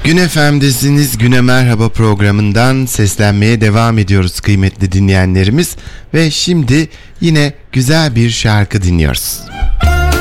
Gün FM'desiniz. Güne Merhaba programından seslenmeye devam ediyoruz kıymetli dinleyenlerimiz. Ve şimdi yine güzel bir şarkı dinliyoruz.